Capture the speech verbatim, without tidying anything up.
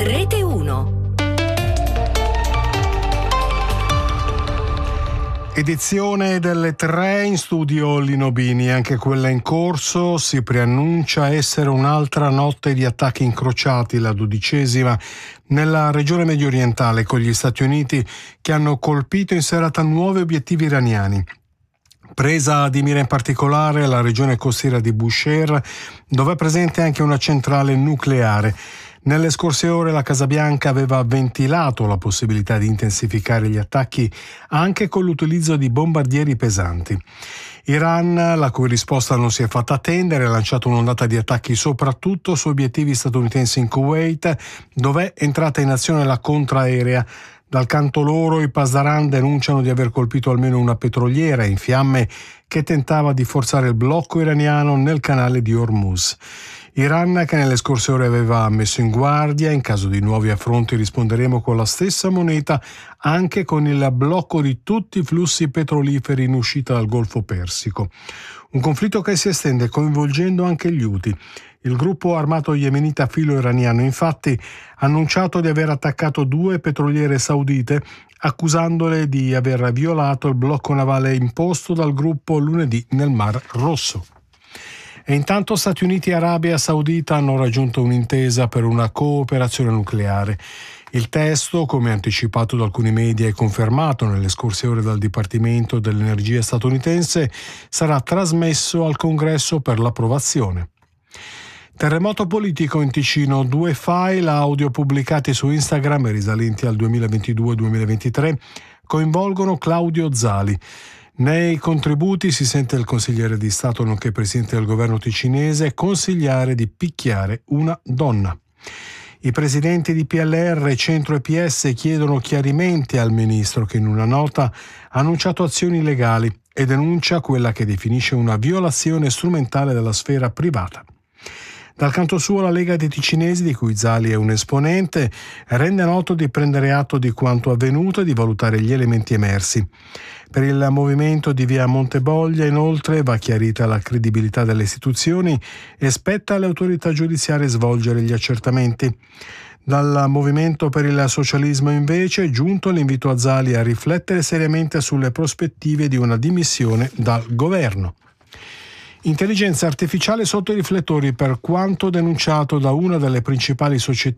Rete uno. Edizione delle tre, in studio Lino Bini, anche quella in corso si preannuncia essere un'altra notte di attacchi incrociati, la dodicesima nella regione medio orientale, con gli Stati Uniti che hanno colpito in serata nuovi obiettivi iraniani. Presa di mira in particolare la regione costiera di Bushehr, dove è presente anche una centrale nucleare. Nelle scorse ore la Casa Bianca aveva ventilato la possibilità di intensificare gli attacchi anche con l'utilizzo di bombardieri pesanti. Iran, la cui risposta non si è fatta attendere, ha lanciato un'ondata di attacchi soprattutto su obiettivi statunitensi in Kuwait, dove è entrata in azione la contraerea. Dal canto loro i Pasdaran denunciano di aver colpito almeno una petroliera in fiamme che tentava di forzare il blocco iraniano nel canale di Hormuz. Iran, che nelle scorse ore aveva messo in guardia, in caso di nuovi affronti risponderemo con la stessa moneta, anche con il blocco di tutti i flussi petroliferi in uscita dal Golfo Persico. Un conflitto che si estende coinvolgendo anche gli Houthi. Il gruppo armato yemenita filo-iraniano infatti ha annunciato di aver attaccato due petroliere saudite, accusandole di aver violato il blocco navale imposto dal gruppo lunedì nel Mar Rosso. E intanto Stati Uniti e Arabia Saudita hanno raggiunto un'intesa per una cooperazione nucleare. Il testo, come anticipato da alcuni media e confermato nelle scorse ore dal Dipartimento dell'Energia statunitense, sarà trasmesso al Congresso per l'approvazione. Terremoto politico in Ticino, due file audio pubblicati su Instagram e risalenti al duemilaventidue duemilaventitré coinvolgono Claudio Zali. Nei contributi si sente il consigliere di Stato nonché presidente del governo ticinese consigliare di picchiare una donna. I presidenti di P L R, Centro e P S chiedono chiarimenti al ministro che in una nota ha annunciato azioni legali e denuncia quella che definisce una violazione strumentale della sfera privata. Dal canto suo la Lega dei Ticinesi, di cui Zali è un esponente, rende noto di prendere atto di quanto avvenuto e di valutare gli elementi emersi. Per il movimento di via Monteboglia, inoltre, va chiarita la credibilità delle istituzioni e spetta alle autorità giudiziarie svolgere gli accertamenti. Dal Movimento per il Socialismo, invece, è giunto l'invito a Zali a riflettere seriamente sulle prospettive di una dimissione dal governo. Intelligenza artificiale sotto i riflettori, per quanto denunciato da una delle principali società